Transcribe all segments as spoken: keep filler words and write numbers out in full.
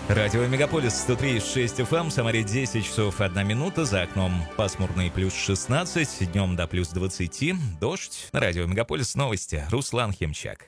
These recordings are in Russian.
Радио Мегаполис сто три и шесть эф эм, в Самаре десять часов одна минута, за окном пасмурный плюс шестнадцать, днем до плюс двадцати, дождь. На Радио Мегаполис новости, Руслан Химчак.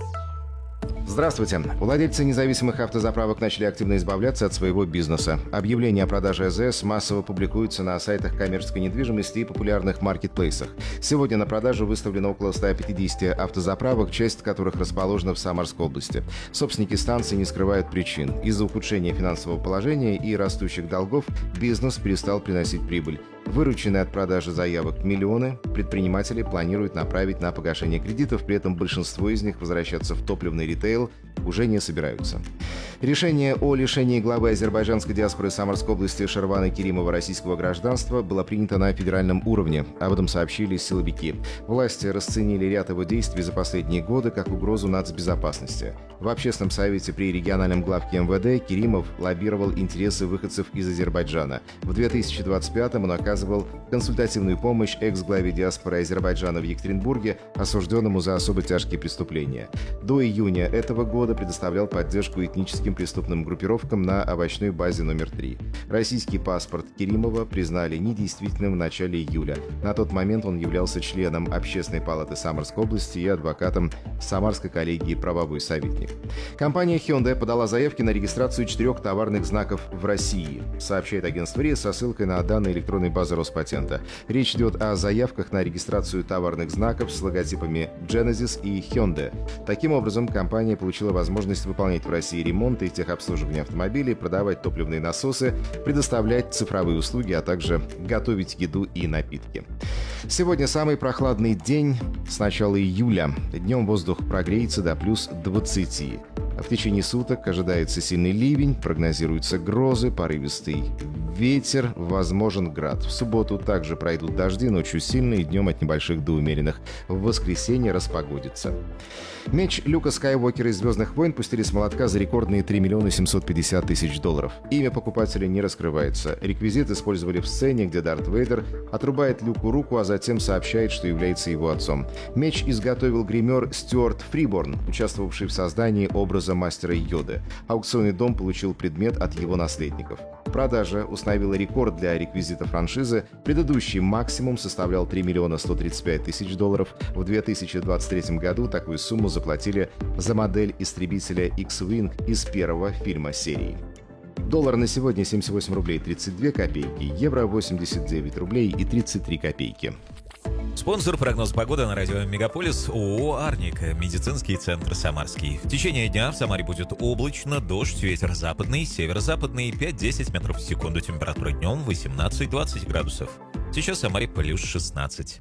Здравствуйте. Владельцы независимых автозаправок начали активно избавляться от своего бизнеса. Объявления о продаже АЗС массово публикуются на сайтах коммерческой недвижимости и популярных маркетплейсах. Сегодня на продажу выставлено около ста пятидесяти автозаправок, часть которых расположена в Самарской области. Собственники станций не скрывают причин. Из-за ухудшения финансового положения и растущих долгов бизнес перестал приносить прибыль. Вырученные от продажи заявок миллионы предприниматели планируют направить на погашение кредитов, при этом большинство из них возвращаться в топливный ритейл уже не собираются. Решение о лишении главы азербайджанской диаспоры Самарской области Шервана Керимова российского гражданства было принято на федеральном уровне. Об этом сообщили силовики. Власти расценили ряд его действий за последние годы как угрозу нацбезопасности. В общественном совете при региональном главке эм вэ дэ Керимов лоббировал интересы выходцев из Азербайджана. В две тысячи двадцать пятом он оказывал консультативную помощь экс-главе диаспоры Азербайджана в Екатеринбурге, осужденному за особо тяжкие преступления. До июня этого года предоставлял поддержку этническим преступным группировкам на овощной базе номер три. Российский паспорт Керимова признали недействительным в начале июля. На тот момент он являлся членом Общественной палаты Самарской области и адвокатом Самарской коллегии «Правовой советник». Компания Hyundai подала заявки на регистрацию четырех товарных знаков в России, сообщает агентство РИА со ссылкой на данные электронной базы Роспатента. Речь идет о заявках на регистрацию товарных знаков с логотипами Genesis и Hyundai. Таким образом, компания получила возможность выполнять в России ремонт и техобслуживание автомобилей, продавать топливные насосы, предоставлять цифровые услуги, а также готовить еду и напитки. Сегодня самый прохладный день с начала июля. Днем воздух прогреется до плюс двадцати. В течение суток ожидается сильный ливень, прогнозируются грозы, порывистый ветер, возможен град. В субботу также пройдут дожди, ночью сильные, днем от небольших до умеренных. В воскресенье распогодится. Меч Люка Скайуокера из «Звездных войн» пустили с молотка за рекордные три миллиона семьсот пятьдесят тысяч долларов. Имя покупателя не раскрывается. Реквизит использовали в сцене, где Дарт Вейдер отрубает Люку руку, а затем сообщает, что является его отцом. Меч изготовил гример Стюарт Фриборн, участвовавший в создании образа мастера Йоды. Аукционный дом получил предмет от его наследников. Продажа установила рекорд для реквизита франшизы. Предыдущий максимум составлял три миллиона сто тридцать пять тысяч долларов. В две тысячи двадцать третьем году такую сумму заплатили за модель истребителя X-Wing из первого фильма серии. Доллар на сегодня семьдесят восемь рублей тридцать две копейки, евро восемьдесят девять рублей и тридцать три копейки. Спонсор прогноз погоды на радио Мегаполис ООО «Арник», медицинский центр Самарский. В течение дня в Самаре будет облачно, дождь, ветер западный, северо-западный, пять-десять метров в секунду, температура днем восемнадцать-двадцать градусов. Сейчас в Самаре плюс шестнадцать.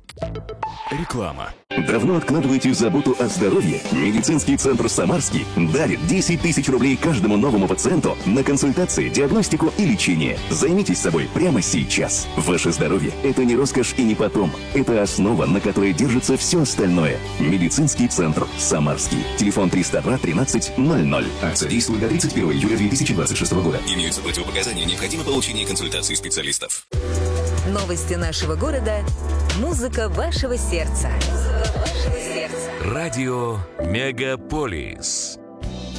Реклама. Давно откладываете заботу о здоровье? Медицинский центр Самарский дарит десять тысяч рублей каждому новому пациенту на консультации, диагностику и лечение. Займитесь собой прямо сейчас. Ваше здоровье – это не роскошь и не потом. Это основа, на которой держится все остальное. Медицинский центр Самарский. Телефон триста два тринадцать ноль ноль. Акция действует до тридцать первого июля две тысячи двадцать шестого года. Имеются противопоказания, необходимо получение консультации специалистов. Новости нашего города. Музыка вашего сердца. Музыка вашего сердца. Радио Мегаполис.